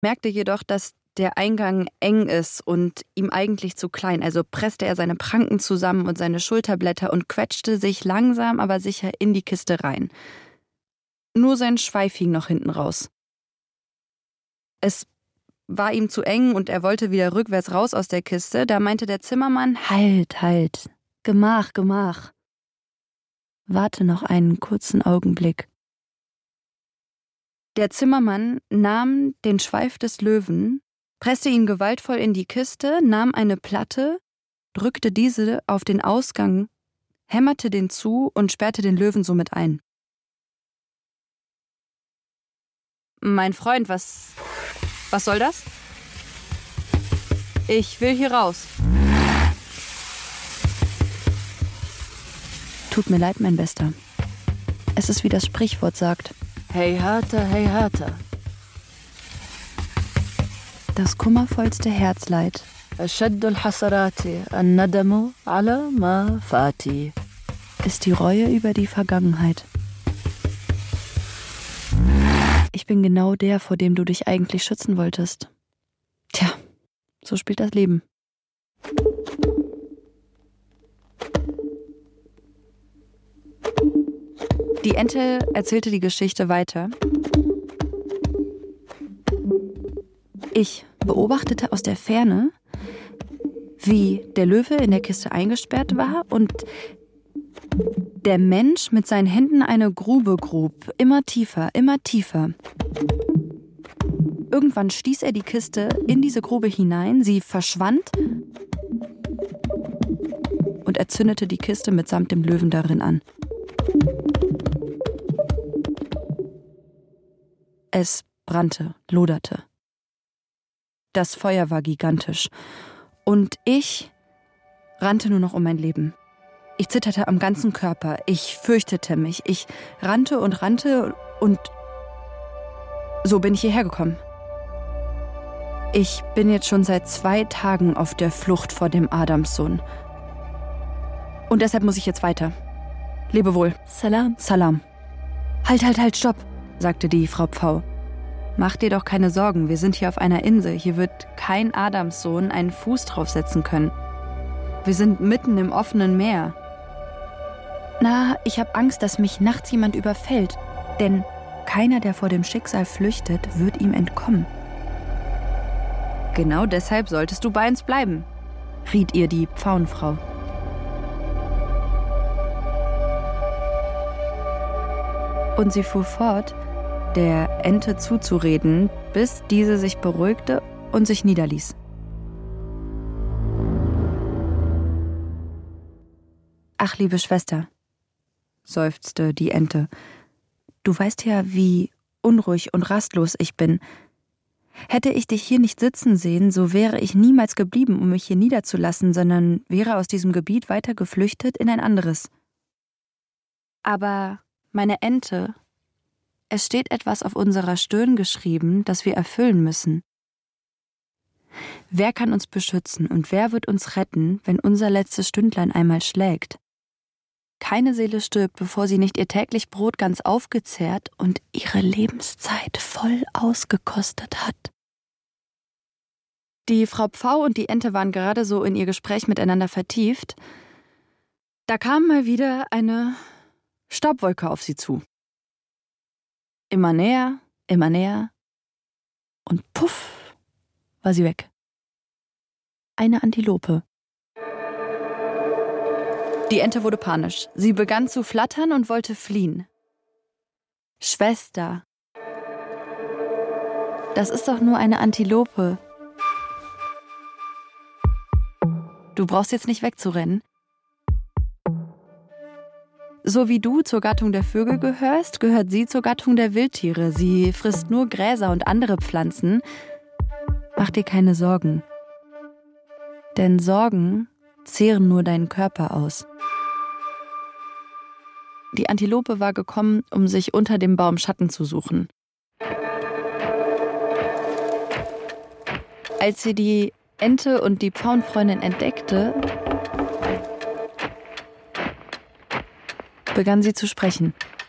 Merkte jedoch, dass der Eingang eng ist und ihm eigentlich zu klein. Also presste er seine Pranken zusammen und seine Schulterblätter und quetschte sich langsam, aber sicher in die Kiste rein. Nur sein Schweif hing noch hinten raus. Es war ihm zu eng und er wollte wieder rückwärts raus aus der Kiste. Da meinte der Zimmermann: Halt, Gemach. Warte noch einen kurzen Augenblick. Der Zimmermann nahm den Schweif des Löwen, presste ihn gewaltvoll in die Kiste, nahm eine Platte, drückte diese auf den Ausgang, hämmerte den zu und sperrte den Löwen somit ein. Mein Freund, was soll das? Ich will hier raus. Tut mir leid, mein Bester. Es ist, wie das Sprichwort sagt. Heyhata. Das kummervollste Herzleid أشد الحسرات الندم على ما فات. Ist die Reue über die Vergangenheit. Ich bin genau der, vor dem du dich eigentlich schützen wolltest. Tja, so spielt das Leben. Die Ente erzählte die Geschichte weiter. Ich beobachtete aus der Ferne, wie der Löwe in der Kiste eingesperrt war und der Mensch mit seinen Händen eine Grube grub, immer tiefer. Irgendwann stieß er die Kiste in diese Grube hinein, sie verschwand und er zündete die Kiste mitsamt dem Löwen darin an. Es brannte, loderte. Das Feuer war gigantisch und ich rannte nur noch um mein Leben. Ich zitterte am ganzen Körper, ich fürchtete mich, ich rannte und so bin ich hierher gekommen. Ich bin jetzt schon seit 2 Tagen auf der Flucht vor dem Adamssohn. Und deshalb muss ich jetzt weiter. Lebe wohl. Salam. Halt, stopp, sagte die Frau Pfau. Mach dir doch keine Sorgen, wir sind hier auf einer Insel. Hier wird kein Adamssohn einen Fuß draufsetzen können. Wir sind mitten im offenen Meer. Na, ich habe Angst, dass mich nachts jemand überfällt. Denn keiner, der vor dem Schicksal flüchtet, wird ihm entkommen. Genau deshalb solltest du bei uns bleiben, riet ihr die Pfauenfrau. Und sie fuhr fort, der Ente zuzureden, bis diese sich beruhigte und sich niederließ. Ach, liebe Schwester, seufzte die Ente, du weißt ja, wie unruhig und rastlos ich bin. Hätte ich dich hier nicht sitzen sehen, so wäre ich niemals geblieben, um mich hier niederzulassen, sondern wäre aus diesem Gebiet weiter geflüchtet in ein anderes. Aber, meine Ente, es steht etwas auf unserer Stirn geschrieben, das wir erfüllen müssen. Wer kann uns beschützen und wer wird uns retten, wenn unser letztes Stündlein einmal schlägt? Keine Seele stirbt, bevor sie nicht ihr täglich Brot ganz aufgezehrt und ihre Lebenszeit voll ausgekostet hat. Die Frau Pfau und die Ente waren gerade so in ihr Gespräch miteinander vertieft. Da kam mal wieder eine Staubwolke auf sie zu. Immer näher und puff, war sie weg. Eine Antilope. Die Ente wurde panisch. Sie begann zu flattern und wollte fliehen. Schwester, das ist doch nur eine Antilope. Du brauchst jetzt nicht wegzurennen. So wie du zur Gattung der Vögel gehörst, gehört sie zur Gattung der Wildtiere. Sie frisst nur Gräser und andere Pflanzen. Mach dir keine Sorgen. Denn Sorgen zehren nur deinen Körper aus. Die Antilope war gekommen, um sich unter dem Baum Schatten zu suchen. Als sie die Ente und die Pfauenfreundin entdeckte, begann sie zu sprechen.